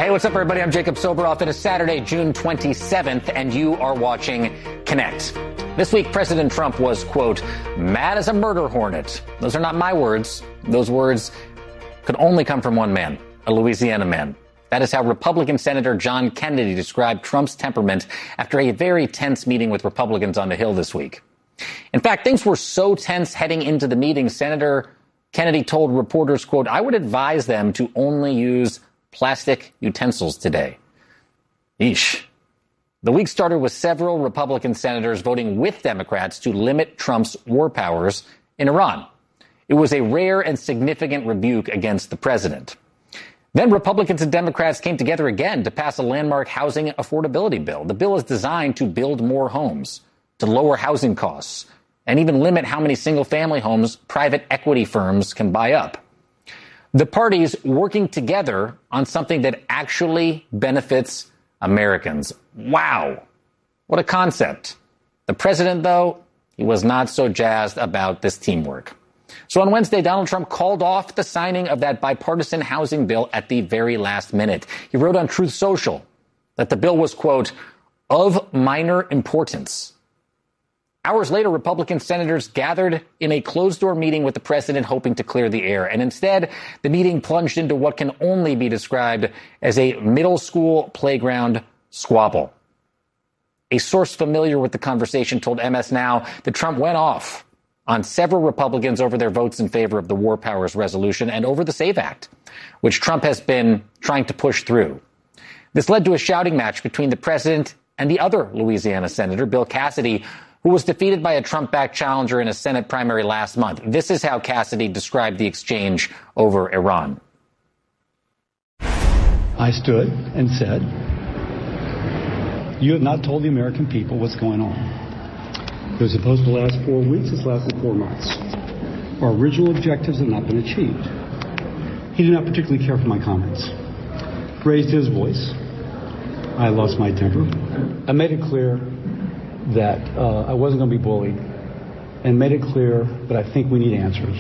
Hey, what's up, everybody? I'm Jacob Soboroff. It is Saturday, June 27th, and you are watching Connect. This week, President Trump was, quote, mad as a murder hornet. Those are not my words. Those words could only come from one man, a Louisiana man. That is how Republican Senator John Kennedy described Trump's temperament after a very tense meeting with Republicans on the Hill this week. In fact, things were so tense heading into the meeting, Senator Kennedy told reporters, quote, I would advise them to only use plastic utensils today. Yeesh. The week started with several Republican senators voting with Democrats to limit Trump's war powers in Iran. It was a rare and significant rebuke against the president. Then Republicans and Democrats came together again to pass a landmark housing affordability bill. The bill is designed to build more homes, to lower housing costs, and even limit how many single-family homes private equity firms can buy up. The parties working together on something that actually benefits Americans. Wow. What a concept. The president, though, he was not so jazzed about this teamwork. So on Wednesday, Donald Trump called off the signing of that bipartisan housing bill at the very last minute. He wrote on Truth Social that the bill was, quote, of minor importance. Hours later, Republican senators gathered in a closed-door meeting with the president hoping to clear the air. And instead, the meeting plunged into what can only be described as a middle school playground squabble. A source familiar with the conversation told MS Now that Trump went off on several Republicans over their votes in favor of the War Powers Resolution and over the SAVE Act, which Trump has been trying to push through. This led to a shouting match between the president and the other Louisiana senator, Bill Cassidy, who was defeated by a Trump-backed challenger in a Senate primary last month. This is how Cassidy described the exchange over Iran. I stood and said, you have not told the American people what's going on. It was supposed to last 4 weeks. It's lasted 4 months. Our original objectives have not been achieved. He did not particularly care for my comments. Raised his voice. I lost my temper. I made it clear that I wasn't going to be bullied, and made it clear that I think we need answers.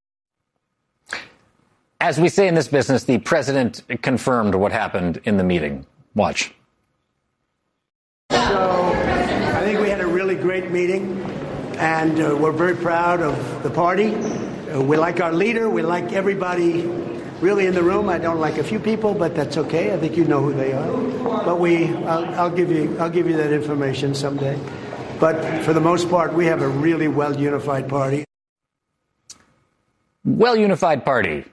As we say in this business, the president confirmed what happened in the meeting. Watch. So I think we had a really great meeting, and we're very proud of the party. We like our leader. We like everybody really in the room. I don't like a few people, but that's okay. I think you know who they are. But I'll give you that information someday. But for the most part, we have a really well-unified party. Well-unified party.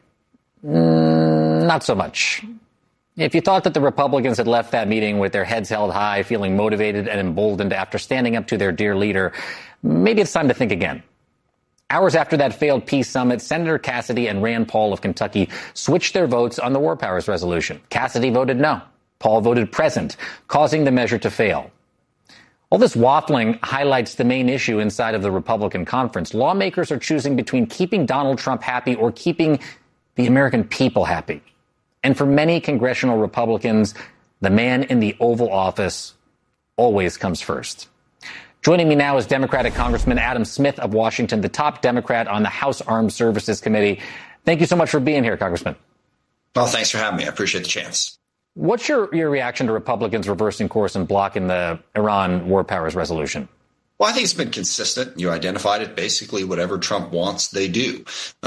Not so much. If you thought that the Republicans had left that meeting with their heads held high, feeling motivated and emboldened after standing up to their dear leader, maybe it's time to think again. Hours after that failed peace summit, Senator Cassidy and Rand Paul of Kentucky switched their votes on the War Powers Resolution. Cassidy voted no. Paul voted present, causing the measure to fail. All this waffling highlights the main issue inside of the Republican conference. Lawmakers are choosing between keeping Donald Trump happy or keeping the American people happy. And for many congressional Republicans, the man in the Oval Office always comes first. Joining me now is Democratic Congressman Adam Smith of Washington, the top Democrat on the House Armed Services Committee. Thank you so much for being here, Congressman. Well, thanks for having me. I appreciate the chance. What's your reaction to Republicans reversing course and blocking the Iran War Powers Resolution? Well, I think it's been consistent. You identified it. Basically, whatever Trump wants, they do.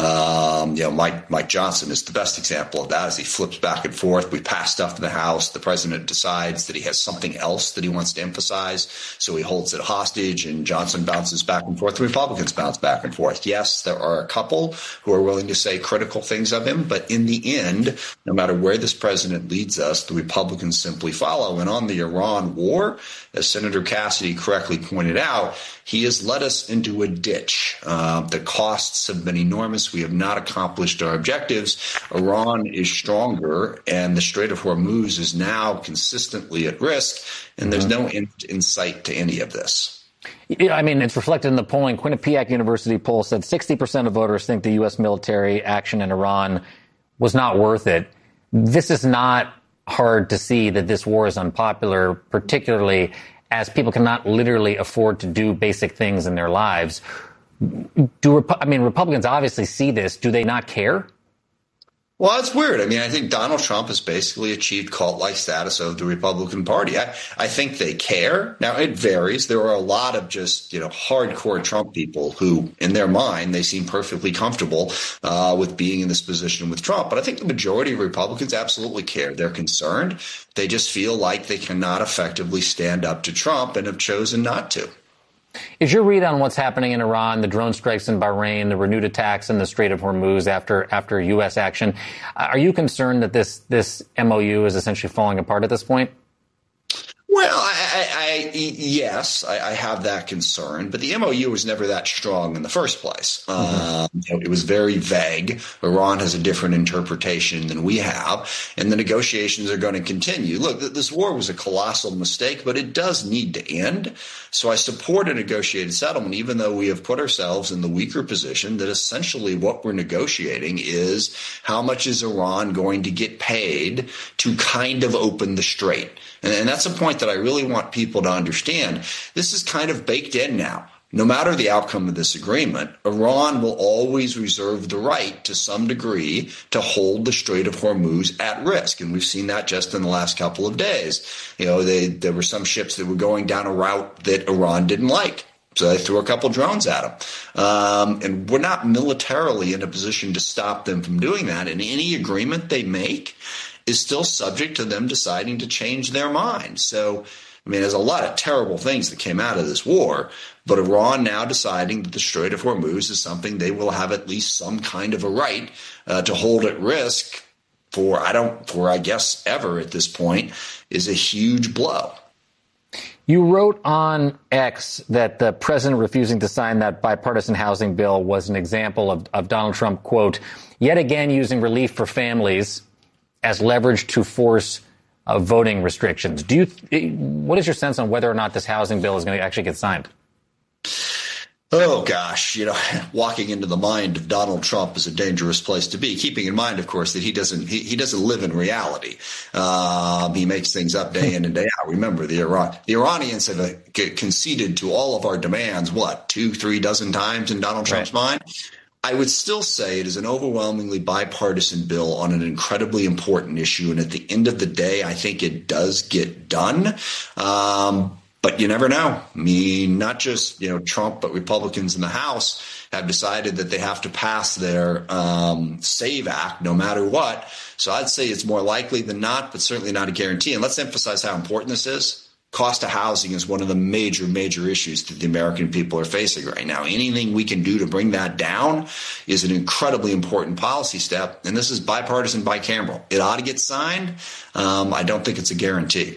Mike Johnson is the best example of that as he flips back and forth. We pass stuff in the House. The president decides that he has something else that he wants to emphasize, so he holds it hostage, and Johnson bounces back and forth. The Republicans bounce back and forth. Yes, there are a couple who are willing to say critical things of him, but in the end, no matter where this president leads us, the Republicans simply follow. And on the Iran war, as Senator Cassidy correctly pointed out, he has led us into a ditch. The costs have been enormous. We have not accomplished our objectives. Iran is stronger, and the Strait of Hormuz is now consistently at risk, and there's no end in sight to any of this. I mean, it's reflected in the polling. Quinnipiac University poll said 60% of voters think the U.S. military action in Iran was not worth it. This is not hard to see that this war is unpopular, particularly as people cannot literally afford to do basic things in their lives. Republicans obviously see this. Do they not care? Well, it's weird. I mean, I think Donald Trump has basically achieved cult-like status of the Republican Party. I think they care. Now, it varies. There are a lot of just, hardcore Trump people who, in their mind, they seem perfectly comfortable with being in this position with Trump. But I think the majority of Republicans absolutely care. They're concerned. They just feel like they cannot effectively stand up to Trump and have chosen not to. Is your read on what's happening in Iran, the drone strikes in Bahrain, the renewed attacks in the Strait of Hormuz after U.S. action, are you concerned that this MOU is essentially falling apart at this point? Well, yes, I have that concern, but the MOU was never that strong in the first place. It was very vague. Iran has a different interpretation than we have, and the negotiations are going to continue. Look, this war was a colossal mistake, but it does need to end. So I support a negotiated settlement, even though we have put ourselves in the weaker position that essentially what we're negotiating is how much is Iran going to get paid to kind of open the strait. And that's a point that I really want people to understand. This is kind of baked in now. No matter the outcome of this agreement, Iran will always reserve the right to some degree to hold the Strait of Hormuz at risk. And we've seen that just in the last couple of days. There were some ships that were going down a route that Iran didn't like. So they threw a couple drones at them. And we're not militarily in a position to stop them from doing that. And any agreement they make is still subject to them deciding to change their mind. So, there's a lot of terrible things that came out of this war, but Iran now deciding that the Strait of Hormuz is something they will have at least some kind of a right to hold at risk for I guess ever at this point is a huge blow. You wrote on X that the president refusing to sign that bipartisan housing bill was an example of Donald Trump, quote, yet again using relief for families as leverage to force voting restrictions. What is your sense on whether or not this housing bill is going to actually get signed? Oh, gosh, walking into the mind of Donald Trump is a dangerous place to be, keeping in mind, of course, that he doesn't live in reality. He makes things up day in and day out. Remember, the Iranians have conceded to all of our demands, 2-3 dozen times in Donald Trump's mind? I would still say it is an overwhelmingly bipartisan bill on an incredibly important issue. And at the end of the day, I think it does get done. But you never know. Not just, Trump, but Republicans in the House have decided that they have to pass their SAVE Act no matter what. So I'd say it's more likely than not, but certainly not a guarantee. And let's emphasize how important this is. Cost of housing is one of the major issues that the American people are facing right now. Anything we can do to bring that down is an incredibly important policy step. And this is bipartisan, bicameral. It ought to get signed. I don't think it's a guarantee.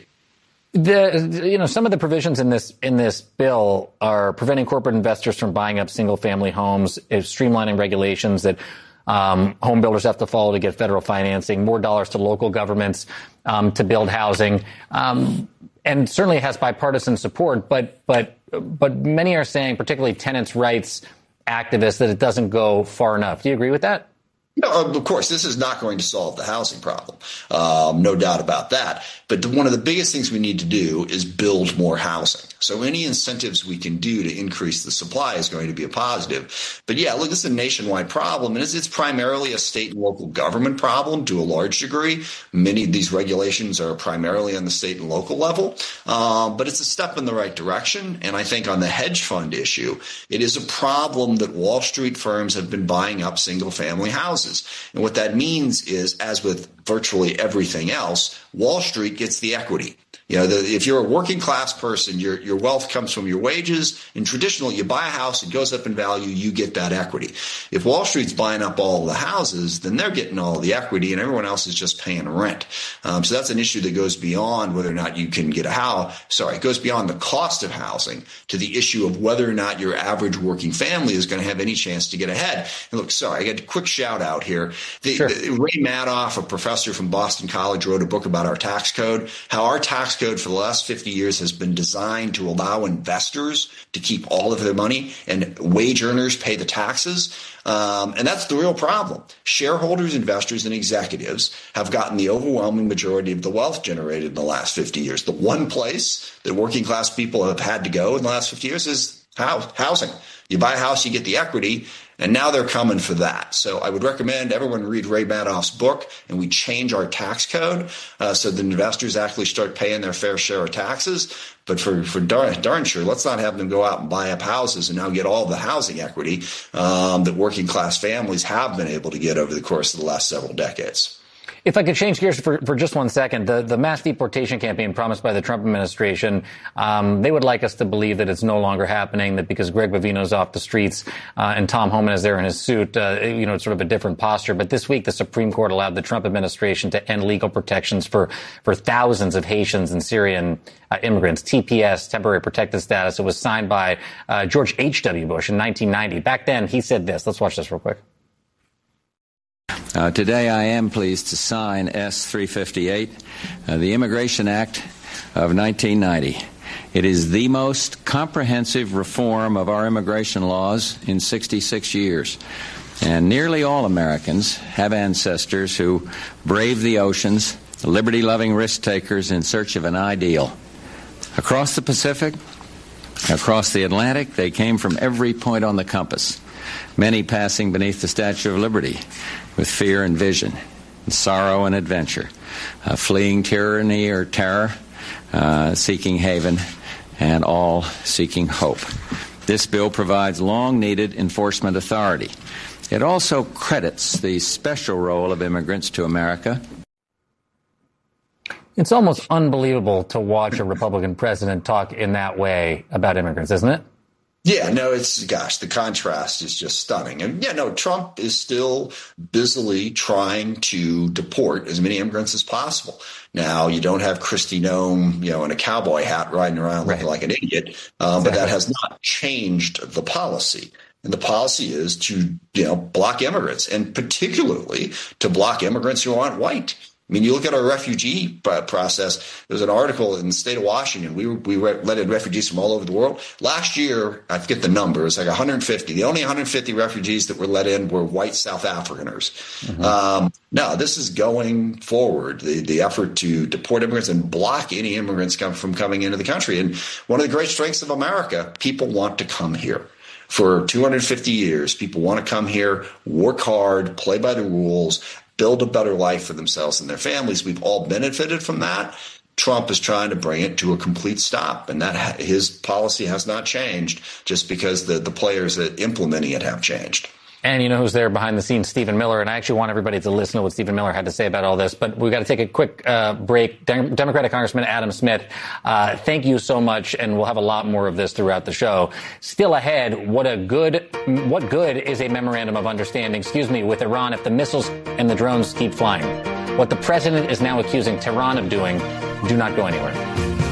Some of the provisions in this bill are preventing corporate investors from buying up single family homes, streamlining regulations that home builders have to follow to get federal financing, more dollars to local governments to build housing. And certainly it has bipartisan support, but many are saying, particularly tenants' rights activists, that it doesn't go far enough. Do you agree with that? No, of course, this is not going to solve the housing problem. No doubt about that. But one of the biggest things we need to do is build more housing. So any incentives we can do to increase the supply is going to be a positive. But yeah, look, this is a nationwide problem, and it's primarily a state and local government problem to a large degree. Many of these regulations are primarily on the state and local level, but it's a step in the right direction. And I think on the hedge fund issue, it is a problem that Wall Street firms have been buying up single-family houses. And what that means is, as with virtually everything else, Wall Street gets the equity. If you're a working class person, your wealth comes from your wages. And traditionally, you buy a house, it goes up in value, you get that equity. If Wall Street's buying up all the houses, then they're getting all the equity and everyone else is just paying rent. So that's an issue that goes beyond whether or not you can get a house. It goes beyond the cost of housing to the issue of whether or not your average working family is going to have any chance to get ahead. And look, I got a quick shout out here. Ray Madoff, a professor from Boston College, wrote a book about our tax code, how our tax code for the last 50 years has been designed to allow investors to keep all of their money and wage earners pay the taxes. And that's the real problem. Shareholders, investors, and executives have gotten the overwhelming majority of the wealth generated in the last 50 years. The one place that working class people have had to go in the last 50 years is housing. You buy a house, you get the equity. And now they're coming for that. So I would recommend everyone read Ray Madoff's book, and we change our tax code so that investors actually start paying their fair share of taxes. But for darn sure, let's not have them go out and buy up houses and now get all the housing equity that working class families have been able to get over the course of the last several decades. If I could change gears for just 1 second, the mass deportation campaign promised by the Trump administration, they would like us to believe that it's no longer happening, that because Greg Bovino's off the streets and Tom Homan is there in his suit, it's sort of a different posture. But this week, the Supreme Court allowed the Trump administration to end legal protections for thousands of Haitians and Syrian immigrants, TPS, temporary protected status. It was signed by George H.W. Bush in 1990. Back then, he said this. Let's watch this real quick. Today I am pleased to sign S-358, the Immigration Act of 1990. It is the most comprehensive reform of our immigration laws in 66 years. And nearly all Americans have ancestors who braved the oceans, liberty-loving risk-takers in search of an ideal. Across the Pacific, across the Atlantic, they came from every point on the compass, many passing beneath the Statue of Liberty with fear and vision, and sorrow and adventure, fleeing tyranny or terror, seeking haven, and all seeking hope. This bill provides long-needed enforcement authority. It also credits the special role of immigrants to America. It's almost unbelievable to watch a Republican president talk in that way about immigrants, isn't it? Yeah, no, the contrast is just stunning. And Trump is still busily trying to deport as many immigrants as possible. Now, you don't have Kristi Noem, in a cowboy hat riding around looking like an idiot, but that has not changed the policy. And the policy is to, block immigrants, and particularly to block immigrants who aren't white. I mean, you look at our refugee process. There's an article in the state of Washington. We let in refugees from all over the world. Last year, I forget the number, it's like 150. The only 150 refugees that were let in were white South Africaners. Mm-hmm. Now, this is going forward, the effort to deport immigrants and block any immigrants from coming into the country. And one of the great strengths of America, people want to come here. For 250 years, people want to come here, work hard, play by the rules, build a better life for themselves and their families. We've all benefited from that. Trump is trying to bring it to a complete stop, and that his policy has not changed just because the players that implementing it have changed. And you know who's there behind the scenes? Stephen Miller. And I actually want everybody to listen to what Stephen Miller had to say about all this. But we've got to take a quick break. Democratic Congressman Adam Smith, thank you so much. And we'll have a lot more of this throughout the show. Still ahead, what good is a memorandum of understanding, with Iran if the missiles and the drones keep flying? What the president is now accusing Tehran of doing. Do not go anywhere.